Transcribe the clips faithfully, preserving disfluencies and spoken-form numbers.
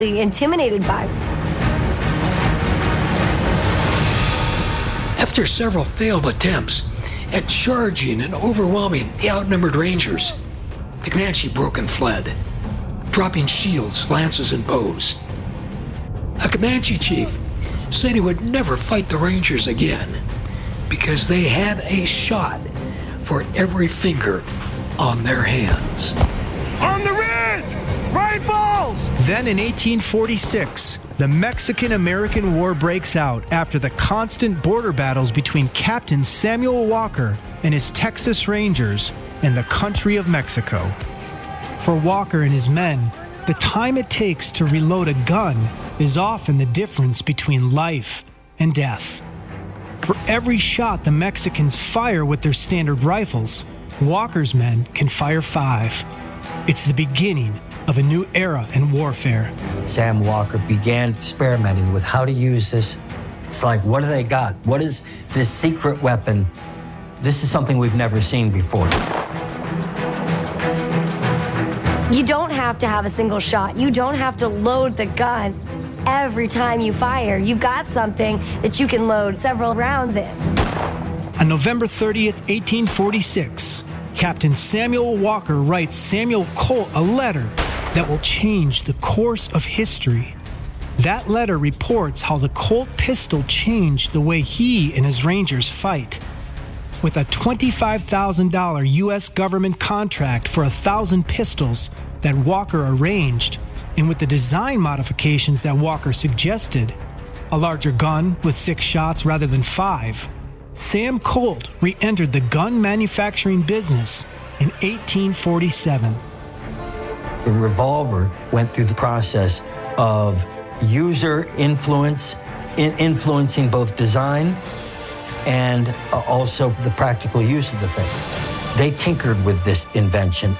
intimidated by. After several failed attempts at charging and overwhelming the outnumbered Rangers, the Comanche broke and fled, dropping shields, lances, and bows. A Comanche chief said he would never fight the Rangers again because they had a shot for every finger on their hands. On the ridge! Rifles! Then in eighteen forty-six, the Mexican-American War breaks out after the constant border battles between Captain Samuel Walker and his Texas Rangers in the country of Mexico. For Walker and his men, the time it takes to reload a gun is often the difference between life and death. For every shot the Mexicans fire with their standard rifles, Walker's men can fire five. It's the beginning of a new era in warfare. Sam Walker began experimenting with how to use this. It's like, what do they got? What is this secret weapon? This is something we've never seen before. You don't have to have a single shot. You don't have to load the gun every time you fire. You've got something that you can load several rounds in. On November thirtieth, eighteen forty-six, Captain Samuel Walker writes Samuel Colt a letter that will change the course of history. That letter reports how the Colt pistol changed the way he and his Rangers fight. With a twenty-five thousand dollars U S government contract for one thousand pistols that Walker arranged, and with the design modifications that Walker suggested, a larger gun with six shots rather than five, Sam Colt re-entered the gun manufacturing business in eighteen forty-seven. The revolver went through the process of user influence, in influencing both design and uh, also the practical use of the thing. They tinkered with this invention.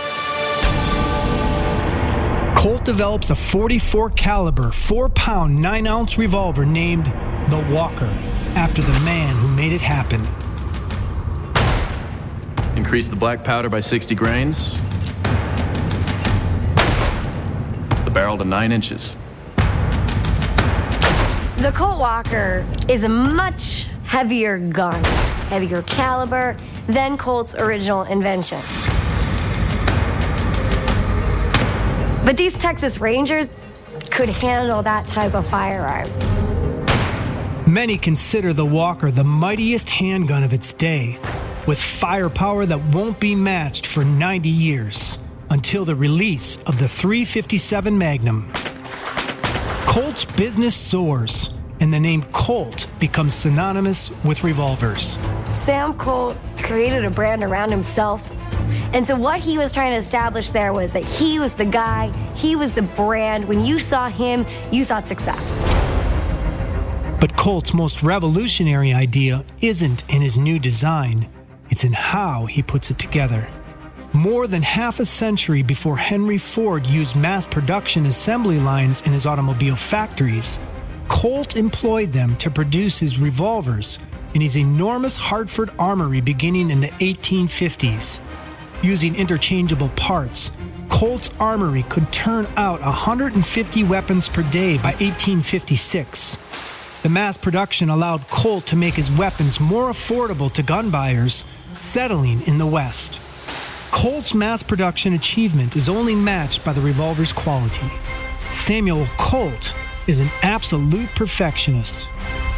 Colt develops a forty-four caliber, four pound, nine ounce revolver named the Walker, after the man who made it happen. Increase the black powder by sixty grains. The barrel to nine inches. The Colt Walker is a much heavier gun, heavier caliber than Colt's original invention. But these Texas Rangers could handle that type of firearm. Many consider the Walker the mightiest handgun of its day, with firepower that won't be matched for ninety years, until the release of the three fifty-seven Magnum. Colt's business soars, and the name Colt becomes synonymous with revolvers. Sam Colt created a brand around himself. And so what he was trying to establish there was that he was the guy, he was the brand. When you saw him, you thought success. But Colt's most revolutionary idea isn't in his new design, it's in how he puts it together. More than half a century before Henry Ford used mass production assembly lines in his automobile factories, Colt employed them to produce his revolvers in his enormous Hartford armory beginning in the eighteen fifties. Using interchangeable parts, Colt's armory could turn out one hundred fifty weapons per day by eighteen fifty-six. The mass production allowed Colt to make his weapons more affordable to gun buyers settling in the West. Colt's mass production achievement is only matched by the revolver's quality. Samuel Colt is an absolute perfectionist.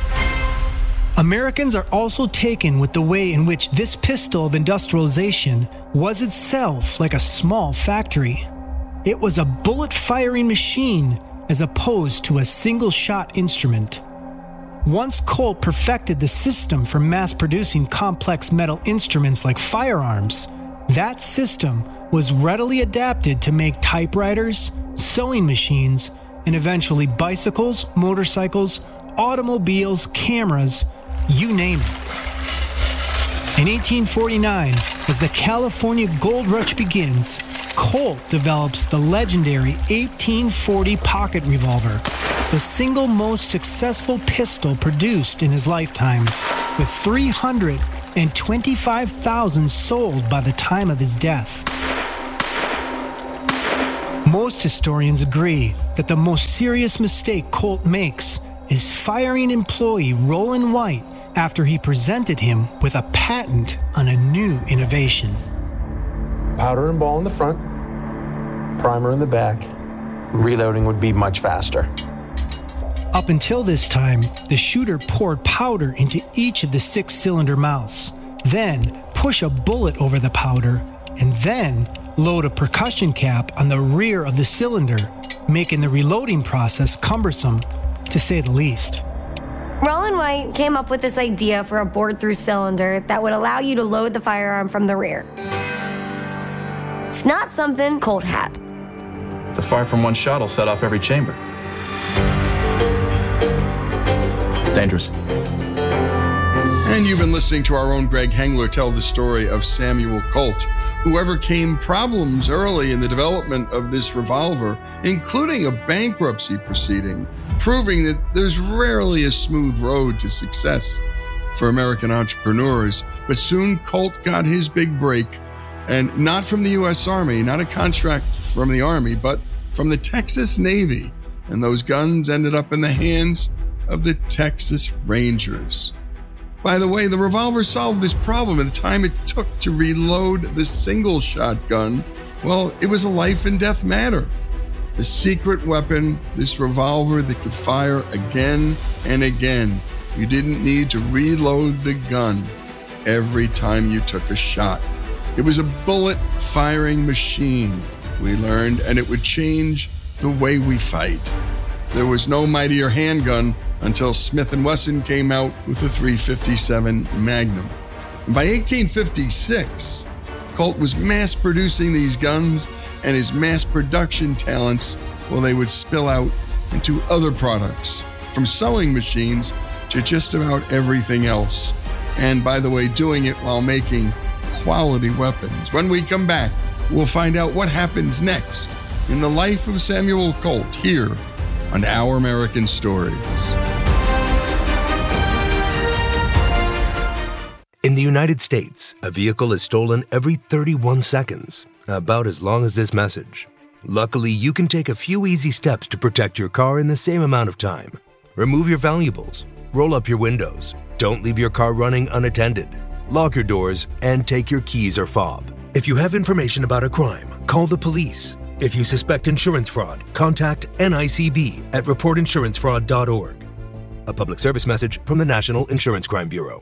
Americans are also taken with the way in which this pistol of industrialization was itself like a small factory. It was a bullet-firing machine as opposed to a single-shot instrument. Once Colt perfected the system for mass-producing complex metal instruments like firearms, that system was readily adapted to make typewriters, sewing machines, and eventually bicycles, motorcycles, automobiles, cameras, you name it. In eighteen forty-nine, as the California Gold Rush begins, Colt develops the legendary eighteen forty pocket revolver, the single most successful pistol produced in his lifetime, with three hundred twenty-five thousand sold by the time of his death. Most historians agree that the most serious mistake Colt makes is firing employee Roland White after he presented him with a patent on a new innovation. Powder and ball in the front, primer in the back. Reloading would be much faster. Up until this time, the shooter poured powder into each of the six-cylinder mouths, then push a bullet over the powder, and then load a percussion cap on the rear of the cylinder, making the reloading process cumbersome, to say the least. Roland White came up with this idea for a bored-through cylinder that would allow you to load the firearm from the rear. It's not something Colt had. The fire from one shot will set off every chamber. It's dangerous. And you've been listening to our own Greg Hengler tell the story of Samuel Colt, who overcame problems early in the development of this revolver, including a bankruptcy proceeding, proving that there's rarely a smooth road to success for American entrepreneurs. But soon Colt got his big break, and not from the U S Army, not a contract from the Army, but from the Texas Navy. And those guns ended up in the hands of the Texas Rangers. By the way, the revolver solved this problem. At the time it took to reload the single shotgun, well, it was a life and death matter. The secret weapon, this revolver that could fire again and again. You didn't need to reload the gun every time you took a shot. It was a bullet-firing machine, we learned, and it would change the way we fight. There was no mightier handgun until Smith and Wesson came out with the three fifty-seven Magnum. And by eighteen fifty-six, Colt was mass-producing these guns, and his mass production talents, well, they would spill out into other products, from sewing machines to just about everything else. And by the way, doing it while making quality weapons. When we come back, we'll find out what happens next in the life of Samuel Colt here on Our American Stories. In the United States, a vehicle is stolen every thirty-one seconds, about as long as this message. Luckily, you can take a few easy steps to protect your car in the same amount of time. Remove your valuables, roll up your windows, don't leave your car running unattended, lock your doors, and take your keys or fob. If you have information about a crime, call the police. If you suspect insurance fraud, contact N I C B at report insurance fraud dot org. A public service message from the National Insurance Crime Bureau.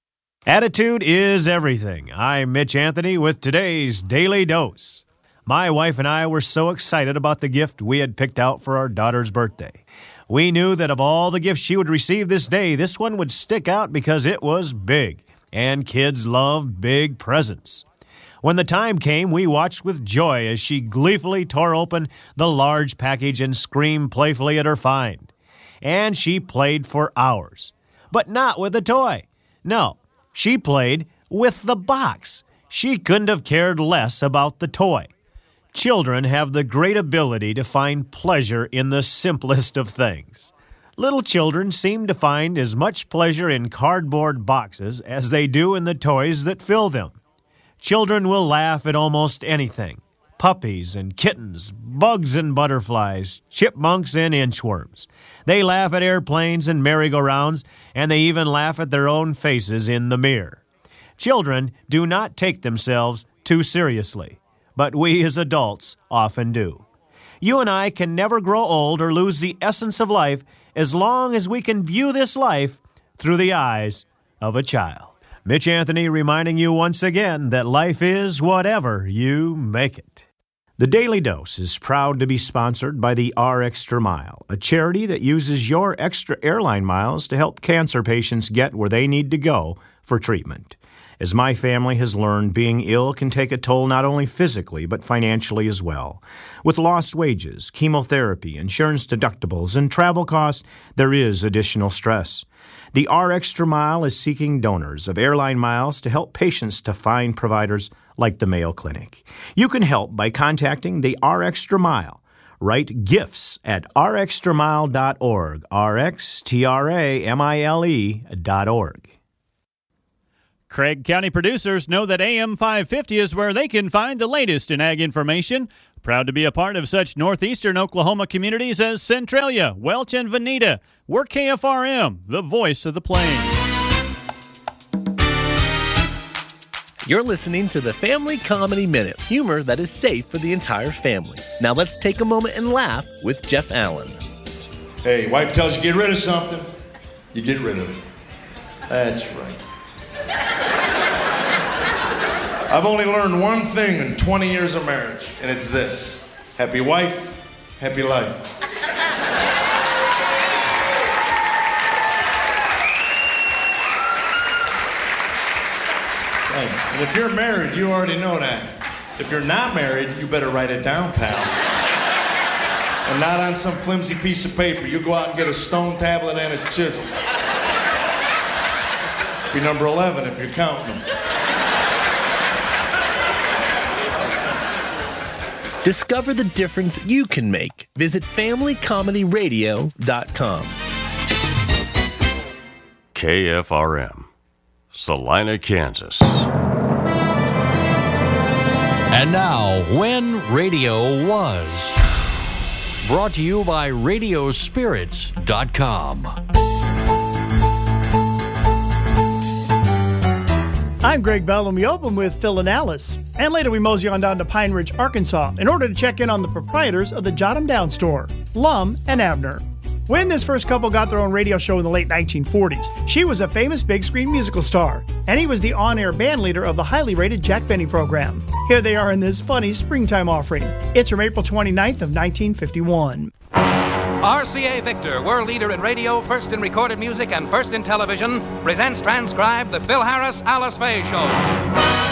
Attitude is everything. I'm Mitch Anthony with today's Daily Dose. My wife and I were so excited about the gift we had picked out for our daughter's birthday. We knew that of all the gifts she would receive this day, this one would stick out because it was big, and kids love big presents. When the time came, we watched with joy as she gleefully tore open the large package and screamed playfully at her find. And she played for hours. But not with the toy. No, she played with the box. She couldn't have cared less about the toy. Children have the great ability to find pleasure in the simplest of things. Little children seem to find as much pleasure in cardboard boxes as they do in the toys that fill them. Children will laugh at almost anything. Puppies and kittens, bugs and butterflies, chipmunks and inchworms. They laugh at airplanes and merry-go-rounds, and they even laugh at their own faces in the mirror. Children do not take themselves too seriously, but we as adults often do. You and I can never grow old or lose the essence of life as long as we can view this life through the eyes of a child. Mitch Anthony reminding you once again that life is whatever you make it. The Daily Dose is proud to be sponsored by the R Extra Mile, a charity that uses your extra airline miles to help cancer patients get where they need to go for treatment. As my family has learned, being ill can take a toll not only physically but financially as well. With lost wages, chemotherapy, insurance deductibles, and travel costs, there is additional stress. The R Extra Mile is seeking donors of airline miles to help patients to find providers like the Mayo Clinic. You can help by contacting the R Extra Mile. Write gifts at r extra mile dot org, R X T R A M I L E dot org. Craig County producers know that A M five fifty is where they can find the latest in ag information. Proud to be a part of such northeastern Oklahoma communities as Centralia, Welch, and Veneta. We're K F R M, the voice of the plains. You're listening to the Family Comedy Minute, humor that is safe for the entire family. Now let's take a moment and laugh with Jeff Allen. Hey, wife tells you get rid of something, you get rid of it. That's right. I've only learned one thing in twenty years of marriage, and it's this. Happy wife, happy life. And if you're married, you already know that. If you're not married, you better write it down, pal. And not on some flimsy piece of paper. You go out and get a stone tablet and a chisel. Be number eleven if you're counting them. Discover the difference you can make. Visit family comedy radio dot com. K F R M, Salina, Kansas. And now, When Radio Was. Brought to you by radio spirits dot com. I'm Greg Bellum. We open with Phil and Alice. And later we mosey on down to Pine Ridge, Arkansas, in order to check in on the proprietors of the Jot 'em Down store, Lum and Abner. When this first couple got their own radio show in the late nineteen forties, she was a famous big screen musical star, and he was the on-air band leader of the highly rated Jack Benny program. Here they are in this funny springtime offering. It's from April twenty-ninth of nineteen fifty-one. R C A Victor, world leader in radio, first in recorded music, and first in television, presents transcribed the Phil Harris Alice Faye Show.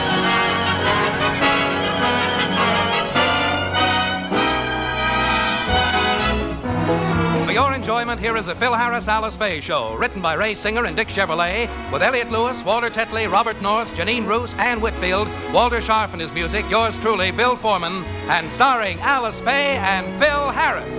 For your enjoyment, here is the Phil Harris Alice Faye Show, written by Ray Singer and Dick Chevrolet, with Elliot Lewis, Walter Tetley, Robert North, Janine Roos, Ann Whitfield, Walter Scharf and his music, yours truly, Bill Foreman, and starring Alice Faye and Phil Harris.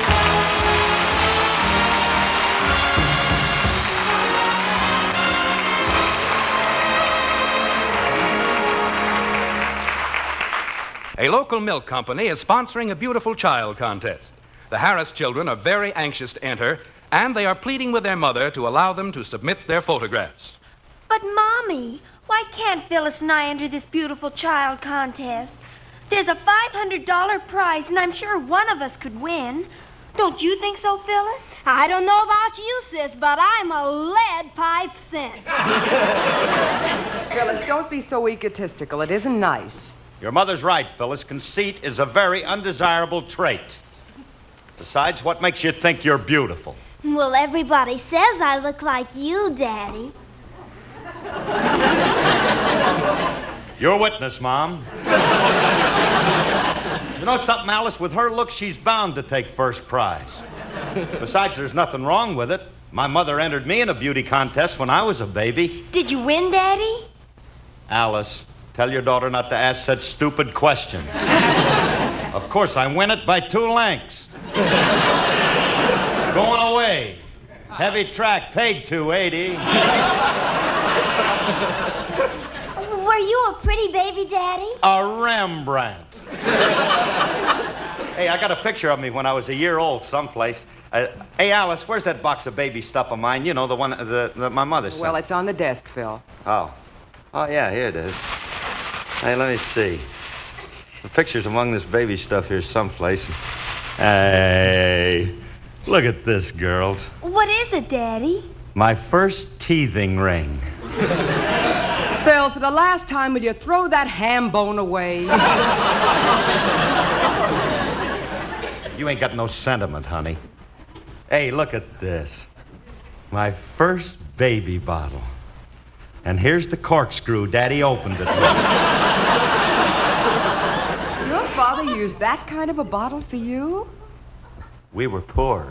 A local milk company is sponsoring a beautiful child contest. The Harris children are very anxious to enter, and they are pleading with their mother to allow them to submit their photographs. But, Mommy, why can't Phyllis and I enter this beautiful child contest? There's a five hundred dollars prize, and I'm sure one of us could win. Don't you think so, Phyllis? I don't know about you, sis, but I'm a lead pipe scent. Phyllis, don't be so egotistical. It isn't nice. Your mother's right, Phyllis. Conceit is a very undesirable trait. Besides, what makes you think you're beautiful? Well, everybody says I look like you, Daddy. You're witness, Mom. You know something, Alice? With her look, she's bound to take first prize. Besides, there's nothing wrong with it. My mother entered me in a beauty contest when I was a baby. Did you win, Daddy? Alice, tell your daughter not to ask such stupid questions. Of course, I win it by two lengths. Going away. Heavy track, paid two eighty. Were you a pretty baby, Daddy? A Rembrandt. Hey, I got a picture of me when I was a year old someplace. Uh, hey, Alice, where's that box of baby stuff of mine? You know, the one that the, my mother sent. Well, it's on the desk, Phil. Oh. Oh, yeah, here it is. Hey, let me see. The picture's among this baby stuff here someplace. Hey, look at this, girls. What is it, Daddy? My first teething ring. Phil, for the last time, will you throw that ham bone away? You ain't got no sentiment, honey. Hey, look at this. My first baby bottle. And here's the corkscrew Daddy opened it with. Your father used that kind of a bottle for you? We were poor.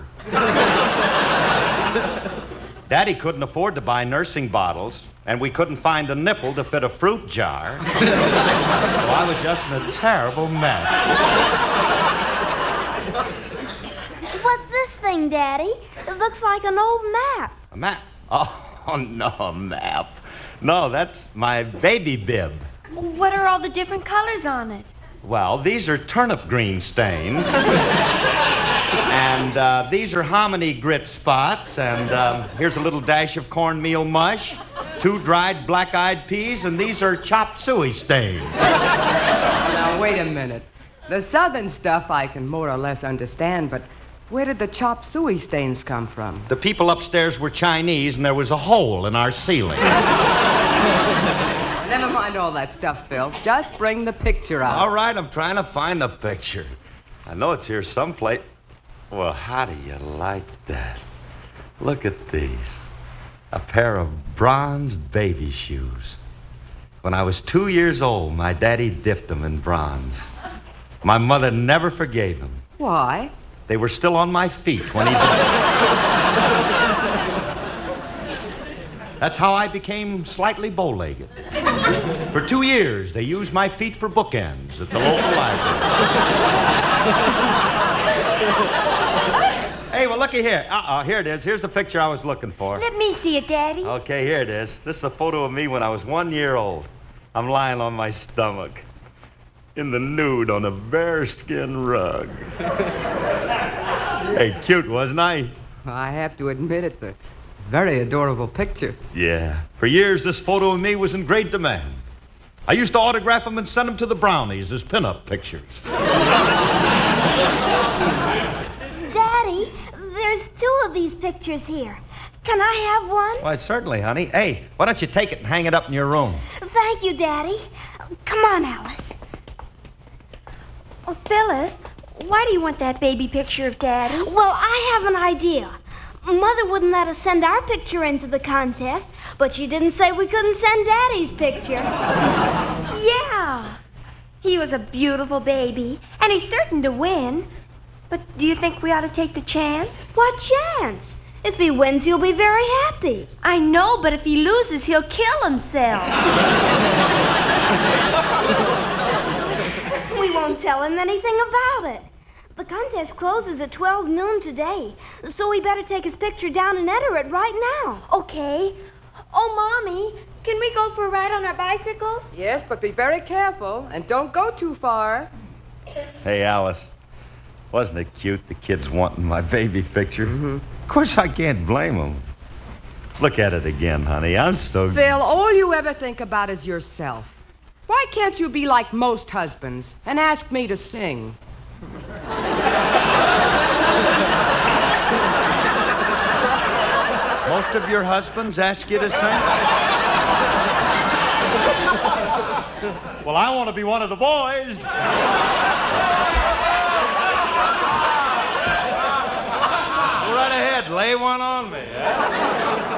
Daddy couldn't afford to buy nursing bottles, and we couldn't find a nipple to fit a fruit jar. So I was just in a terrible mess. What's this thing, Daddy? It looks like an old map. A map? Oh, no, a map. No, that's my baby bib. What are all the different colors on it? Well, these are turnip green stains. And uh, these are hominy grit spots. And um, here's a little dash of cornmeal mush, two dried black-eyed peas, and these are chop suey stains. Now, wait a minute. The southern stuff I can more or less understand, but where did the chop suey stains come from? The people upstairs were Chinese, and there was a hole in our ceiling. Never mind all that stuff, Phil. Just bring the picture out. All right, I'm trying to find the picture. I know it's here someplace. Well, how do you like that? Look at these. A pair of bronze baby shoes. When I was two years old, my daddy dipped them in bronze. My mother never forgave him. Why? They were still on my feet when he did it. That's how I became slightly bow-legged. For two years, they used my feet for bookends at the local library. Hey, well, looky here. Uh-uh, here it is. Here's the picture I was looking for. Let me see it, Daddy. Okay, here it is. This is a photo of me when I was one year old. I'm lying on my stomach in the nude on a bearskin rug. Hey, cute, wasn't I? I have to admit it's a very adorable picture. Yeah. For years, this photo of me was in great demand. I used to autograph them and send them to the Brownies as pin-up pictures. Daddy, there's two of these pictures here. Can I have one? Why, certainly, honey. Hey, why don't you take it and hang it up in your room? Thank you, Daddy. Come on, Alice. Oh, Phyllis, why do you want that baby picture of Daddy? Well, I have an idea. Mother wouldn't let us send our picture into the contest, but she didn't say we couldn't send Daddy's picture. Yeah. He was a beautiful baby, and he's certain to win. But do you think we ought to take the chance? What chance? If he wins, he'll be very happy. I know, but if he loses, he'll kill himself. We won't tell him anything about it. The contest closes at twelve noon today, so we better take his picture down and enter it right now. Okay. Oh, Mommy, can we go for a ride on our bicycles? Yes, but be very careful and don't go too far. Hey, Alice. Wasn't it cute, the kids wanting my baby picture? Mm-hmm. Of course, I can't blame them. Look at it again, honey. I'm so... Phil, all you ever think about is yourself. Why can't you be like most husbands and ask me to sing? Most of your husbands ask you to sing? Well, I want to be one of the boys. Right ahead, lay one on me. Eh?